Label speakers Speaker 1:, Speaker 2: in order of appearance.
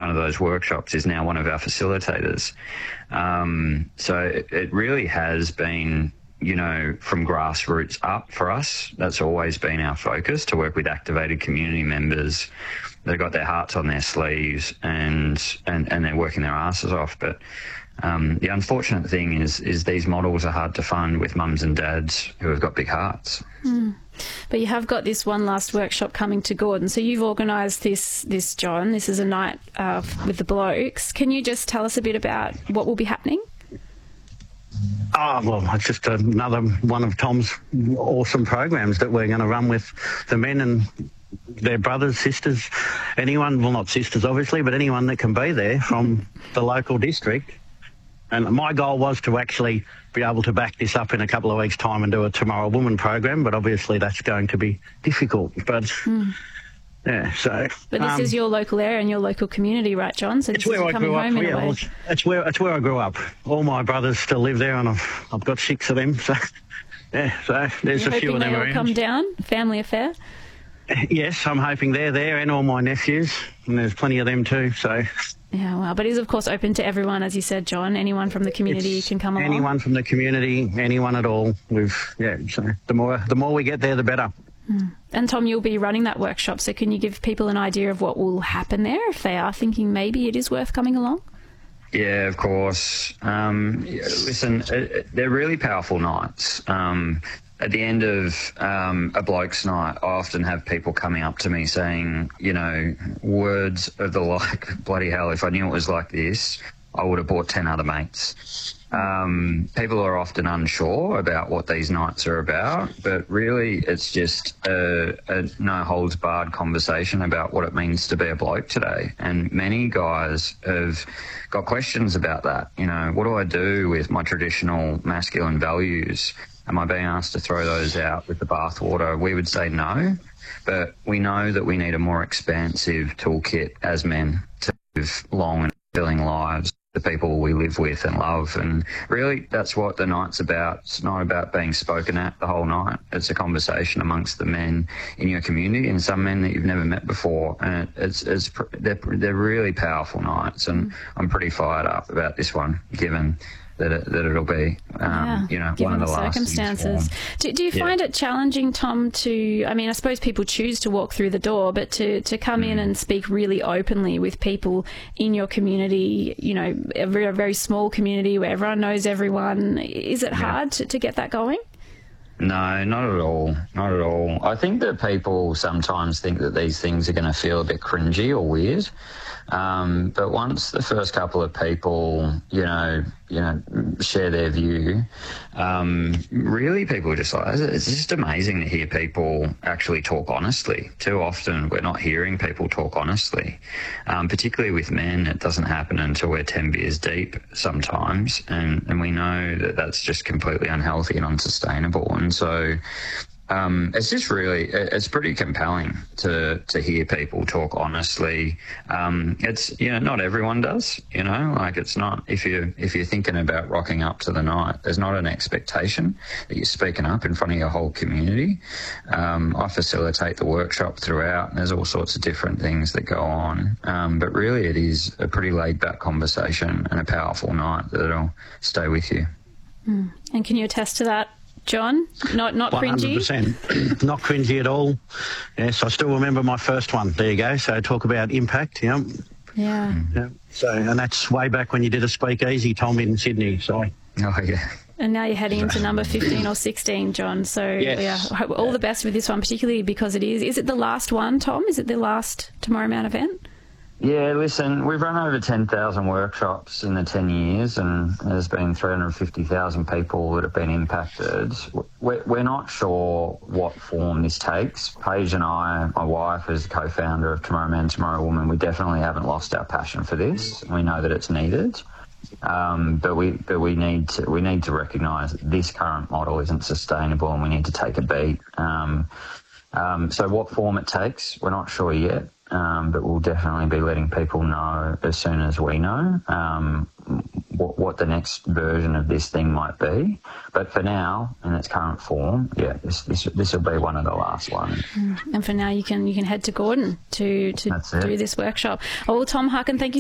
Speaker 1: one of those workshops is now one of our facilitators. So it really has been, you know, from grassroots up for us. That's always been our focus, to work with activated community members. They've got their hearts on their sleeves and they're working their asses off. But the unfortunate thing is these models are hard to fund with mums and dads who have got big hearts.
Speaker 2: But you have got this one last workshop coming to Gordon. So you've organised this, John. This is a night with the blokes. Can you just tell us a bit about what will be happening?
Speaker 3: Oh, well, it's just another one of Tom's awesome programs that we're going to run with the men and their brothers, sisters, anyone, well, not sisters obviously, but anyone that can be there from the local district. And my goal was to actually be able to back this up in a couple of weeks' time and do a Tomorrow Woman program, but obviously that's going to be difficult. But yeah, so.
Speaker 2: But this is your local area and your local community, right, John? So
Speaker 3: it's where I grew up. Yeah, it's where I grew up. All my brothers still live there, and I've got 6 of them. So yeah, so there's a few of them around.
Speaker 2: You're hoping they all come down? Family affair?
Speaker 3: Yes, I'm hoping they're there, and all my nephews, and there's plenty of them too. So.
Speaker 2: Yeah, well, but it is, of course, open to everyone, as you said, John. Anyone from the community can come along.
Speaker 3: Anyone from the community, anyone at all. So the more we get there, the better.
Speaker 2: And Tom, you'll be running that workshop, so can you give people an idea of what will happen there if they are thinking maybe it is worth coming along?
Speaker 1: Yeah, of course. Listen, they're really powerful nights. At the end of a bloke's night, I often have people coming up to me saying, you know, words of the like, bloody hell, if I knew it was like this, I would have brought 10 other mates. People are often unsure about what these nights are about, but really it's just a no-holds-barred conversation about what it means to be a bloke today. And many guys have got questions about that. You know, what do I do with my traditional masculine values? Am I being asked to throw those out with the bathwater? We would say no, but we know that we need a more expansive toolkit as men to live long and fulfilling lives, the people we live with and love. And really, that's what the night's about. It's not about being spoken at the whole night. It's a conversation amongst the men in your community and some men that you've never met before. And they're really powerful nights, and I'm pretty fired up about this one, given that it'll be, you know,
Speaker 2: given
Speaker 1: one of the last
Speaker 2: circumstances. Do you find it challenging, Tom, to, I mean, I suppose people choose to walk through the door, but to come in and speak really openly with people in your community, you know, a very small community where everyone knows everyone, is it hard to get that going?
Speaker 1: No, not at all. Not at all. I think that people sometimes think that these things are going to feel a bit cringy or weird. But once the first couple of people, you know, share their view, really people are just like, it's just amazing to hear people actually talk honestly. Too often we're not hearing people talk honestly, particularly with men. It doesn't happen until we're 10 beers deep sometimes, and we know that that's just completely unhealthy and unsustainable. And so it's just really, it's pretty compelling to hear people talk honestly. It's, you know, not everyone does, you know, like it's not, if you're thinking about rocking up to the night, there's not an expectation that you're speaking up in front of your whole community. I facilitate the workshop throughout, and there's all sorts of different things that go on. But really it is a pretty laid back conversation and a powerful night that'll stay with you.
Speaker 2: And can you attest to that, John? Not cringy?
Speaker 3: 100%. Not cringy at all. Yes, I still remember my first one. There you go. So talk about impact, yeah. Yeah. So, and that's way back when you did a speakeasy, Tom, in Sydney. So.
Speaker 1: Oh, yeah.
Speaker 2: And now you're heading into number 15 or 16, John. So,
Speaker 3: yes.
Speaker 2: I hope all the best with this one, particularly because it is it the last one, Tom? Is it the last Tomorrow Man event?
Speaker 1: Yeah, listen, we've run over 10,000 workshops in the 10 years, and there's been 350,000 people that have been impacted. We're not sure what form this takes. Paige and I, my wife, as co-founder of Tomorrow Man, Tomorrow Woman, we definitely haven't lost our passion for this. We know that it's needed, but we need to recognise that this current model isn't sustainable, and we need to take a beat. So what form it takes, we're not sure yet. But we'll definitely be letting people know as soon as we know what the next version of this thing might be. But for now, in its current form, this will be one of the last ones.
Speaker 2: And for now, you can head to Gordon to do this workshop. Oh, well, Tom Harkin, thank you